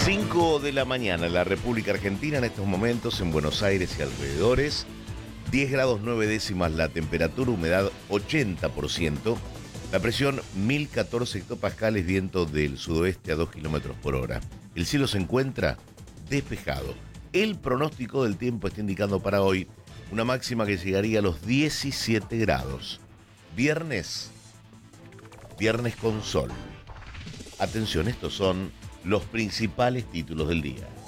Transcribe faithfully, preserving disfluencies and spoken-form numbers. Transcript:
cinco de la mañana en la República Argentina, en estos momentos en Buenos Aires y alrededores. diez grados nueve décimas la temperatura, humedad ochenta por ciento. La presión mil catorce hectopascales, viento del sudoeste a dos kilómetros por hora. El cielo se encuentra despejado. El pronóstico del tiempo está indicando para hoy una máxima que llegaría a los diecisiete grados. Viernes, viernes con sol. Atención, estos son los principales títulos del día.